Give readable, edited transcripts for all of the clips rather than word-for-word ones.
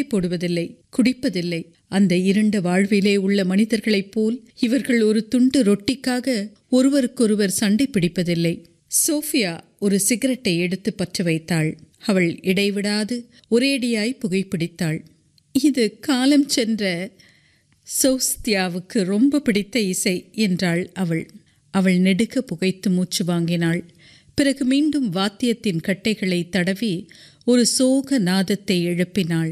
போடுவதில்லை, குடிப்பதில்லை. அந்த இருண்ட வாழ்விலே உள்ள மனிதர்களைப் போல் இவர்கள் ஒரு துண்டு ரொட்டிக்காக ஒருவருக்கொருவர் சண்டை பிடிப்பதில்லை. சோஃபியா ஒரு சிகரெட்டை எடுத்து பற்ற வைத்தாள். அவள் இடைவிடாது ஒரேடியாய் புகைப்பிடித்தாள். இது காலம் சென்ற சௌஸ்தியாவுக்கு ரொம்ப பிடித்த இசை என்றாள் அவள். அவள் நெடுக புகைத்து மூச்சு வாங்கினாள். பிறகு மீண்டும் வாத்தியத்தின் கட்டைகளை தடவி ஒரு சோக நாதத்தை எழுப்பினாள்.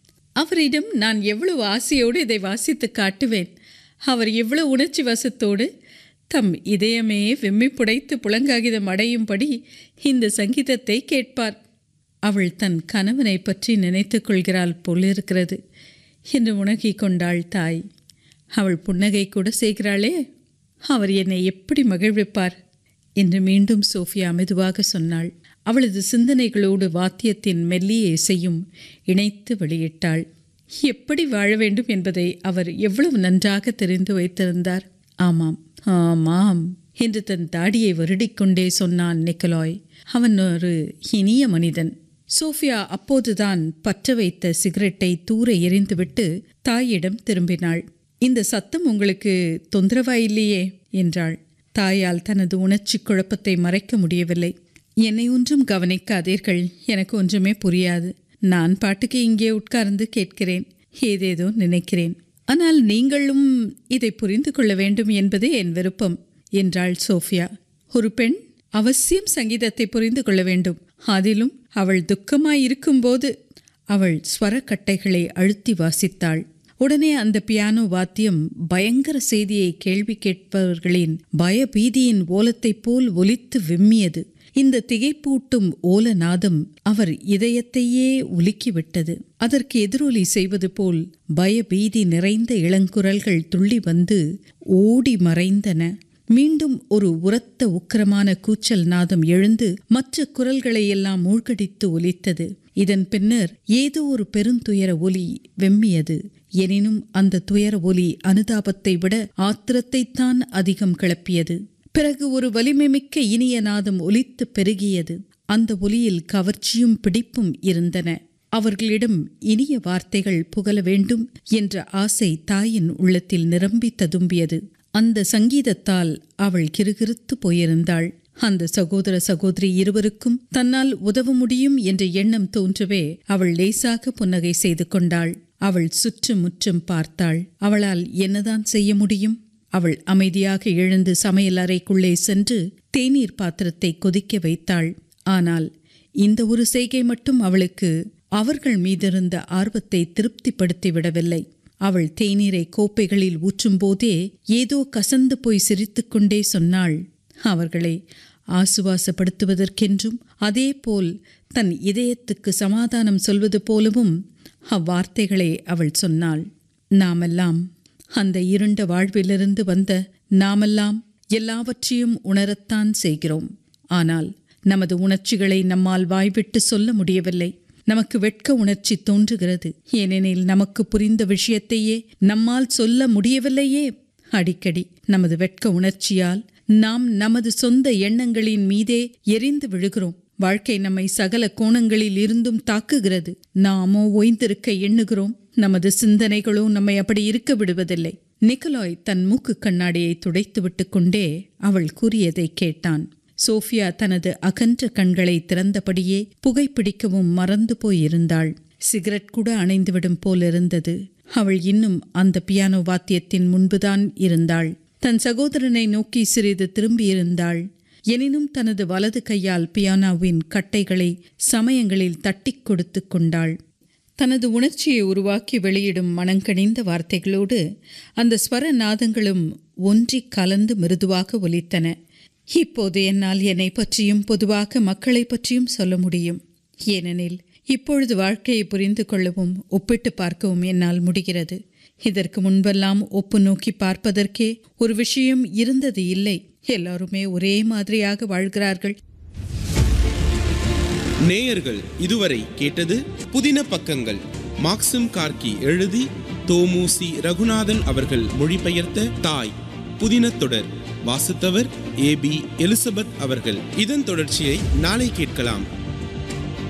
அவரிடம் நான் எவ்வளவு ஆசையோடு இதை வாசித்து காட்டுவேன். அவர் எவ்வளவு உணர்ச்சி வசத்தோடு தம் இதயமே வெம்மி புடைத்து புலங்காகிதம் அடையும்படி இந்த சங்கீதத்தை கேட்பார். அவள் தன் கணவனை பற்றி நினைத்து கொள்கிறாள் போலிருக்கிறது என்று உணகிக் கொண்டாள் தாய். அவள் புன்னகை கூட செய்கிறாளே, அவர் என்னை எப்படி மகிழ்விப்பார் என்று மீண்டும் சோஃபியா மெதுவாக சொன்னாள். அவளது சிந்தனைகளோடு வாத்தியத்தின் மெல்லிய இசையும் இணைத்து வெளியிட்டாள். எப்படி வாழ வேண்டும் என்பதை அவர் எவ்வளவு நன்றாக தெரிந்து வைத்திருந்தார். ஆமாம் ஆமாம் என்று தன் தாடியை வருடிக்கொண்டே சொன்னான் நிக்கலாய். அவன் ஒரு இனிய மனிதன். சோஃபியா அப்போதுதான் பற்ற வைத்த சிகரெட்டை தூர எறிந்துவிட்டு தாயிடம் திரும்பினாள். இந்த சத்தம் உங்களுக்கு தொந்தரவாயில்லையே என்றாள். தாயால் தனது உணர்ச்சி குழப்பத்தை மறைக்க முடியவில்லை. என்னை ஒன்றும் கவனிக்காதீர்கள், எனக்கு ஒன்றுமே புரியாது. நான் பாட்டுக்கு இங்கே உட்கார்ந்து கேட்கிறேன், ஏதேதோ நினைக்கிறேன். ஆனால் நீங்களும் இதை புரிந்து கொள்ள வேண்டும் என்பதே என் விருப்பம் என்றாள் சோஃபியா. ஒரு பெண் அவசியம் சங்கீதத்தை புரிந்து கொள்ள வேண்டும், அதிலும் அவள் துக்கமாயிருக்கும்போது. அவள் ஸ்வரக்கட்டைகளை அழுத்தி வாசித்தாள். உடனே அந்த பியானோ வாத்தியம் பயங்கர செய்தியை கேள்வி கேட்பவர்களின் பயபீதியின் ஓலத்தைப் போல் ஒலித்து விம்மியது. இந்த திகைப்பூட்டும் ஓலநாதம் அவர் இதயத்தையே உலுக்கிவிட்டது. அதற்கு எதிரொலி செய்வது போல் பயபீதி நிறைந்த இளங்குரல்கள் துள்ளி வந்து ஓடி மறைந்தன. மீண்டும் ஒரு உரத்த உக்கிரமான கூச்சல் நாதம் எழுந்து மற்ற குரல்களை எல்லாம் மூழ்கடித்து ஒலித்தது. இதன் பின்னர் ஏதோ ஒரு பெருந்துயர ஒலி வெம்மியது. எனினும் அந்த துயர ஒலி அனுதாபத்தை விட ஆத்திரத்தைத்தான் அதிகம் கிளப்பியது. பிறகு ஒரு வலிமைமிக்க இனிய நாதம் ஒலித்து பெருகியது. அந்த ஒலியில் கவர்ச்சியும் பிடிப்பும் இருந்தன. அவர்களிடம் இனிய வார்த்தைகள் புகழ வேண்டும் என்ற ஆசை தாயின் உள்ளத்தில் நிரம்பி ததும்பியது. அந்த சங்கீதத்தால் அவள் கிறுகிறுத்து போயிருந்தாள். அந்த சகோதர சகோதரி இருவருக்கும் தன்னால் உதவ முடியும் என்ற எண்ணம் தோன்றவே அவள் லேசாக புன்னகை செய்து கொண்டாள். அவள் சுற்றுமுற்றும் பார்த்தாள். அவளால் என்னதான் செய்ய முடியும்? அவள் அமைதியாக எழுந்து சமையல் அறைக்குள்ளே சென்று தேநீர் பாத்திரத்தை கொதிக்க வைத்தாள். ஆனால் இந்த ஒரு செய்கை மட்டும் அவளுக்கு அவர்கள் மீதிருந்த ஆர்வத்தை திருப்திப்படுத்தி விடவில்லை. அவள் தேநீரை கோப்பைகளில் ஊற்றும் போதே ஏதோ கசந்து போய் சிரித்துக்கொண்டே சொன்னாள். அவர்களை ஆசுவாசப்படுத்துவதற்கென்றும் அதேபோல் தன் இதயத்துக்கு சமாதானம் சொல்வது போலவும் அவ்வார்த்தைகளை அவள் சொன்னாள். நாமெல்லாம் அந்த இருண்ட வாழ்விலிருந்து வந்த நாமெல்லாம் எல்லாவற்றையும் உணரத்தான் செய்கிறோம். ஆனால் நமது உணர்ச்சிகளை நம்மால் வாய்விட்டு சொல்ல முடியவில்லை. நமக்கு வெட்க உணர்ச்சி தோன்றுகிறது. ஏனெனில் நமக்கு புரிந்த விஷயத்தையே நம்மால் சொல்ல முடியவில்லையே. அடிக்கடி நமது வெட்க உணர்ச்சியால் நாம் நமது சொந்த எண்ணங்களின் மீதே எரிந்து விழுகிறோம். வாழ்க்கை நம்மை சகல கோணங்களில் இருந்தும் தாக்குகிறது. நாமோ ஓய்ந்திருக்க எண்ணுகிறோம். நமது சிந்தனைகளோ நம்மை அப்படி இருக்க விடுவதில்லை. நிக்கலாய் தன் மூக்கு கண்ணாடியை துடைத்து விட்டு கொண்டே அவள் கூறியதை கேட்டான். சோஃபியா தனது அகன்ற கண்களை திறந்தபடியே புகைப்பிடிக்கவும் மறந்து போயிருந்தாள். சிகரெட் கூட அணைந்துவிடும் போலிருந்தது. அவள் இன்னும் அந்த பியானோ வாத்தியத்தின் முன்புதான் இருந்தாள். தன் சகோதரனை நோக்கி சிறிது திரும்பியிருந்தாள். எனினும் தனது வலது கையால் பியானோவின் கட்டைகளை சமயங்களில் தட்டி கொடுத்து கொண்டாள். தனது உணர்ச்சியை உருவாக்கி வெளியிடும் மனங்கனிந்த வார்த்தைகளோடு அந்த ஸ்வர நாதங்களும் ஒன்றி கலந்து மிருதுவாக ஒலித்தன. இப்போது என்னால் என்னை பற்றியும் பொதுவாக மக்களை பற்றியும் சொல்ல முடியும். ஏனெனில் இப்பொழுது வாழ்க்கையை புரிந்து கொள்ளவும் ஒப்பிட்டு பார்க்கவும் என்னால் முடிகிறது. இதற்கு முன்பெல்லாம் ஒப்பு நோக்கி பார்ப்பதற்கே ஒரு விஷயம் இருந்தது இல்லை. எல்லாருமே ஒரே மாதிரியாக வாழ்கிறார்கள். நேயர்கள் இதுவரை கேட்டது புதின பக்கங்கள். மாக்சிம் கார்கி எழுதி தோமுசி ரகுநாதன் அவர்கள் மொழிபெயர்த்த தாய் புதின தொடர். வாசித்தவர் AB எலிசபெத் அவர்கள். இதன் தொடர்ச்சியை நாளை கேட்கலாம்.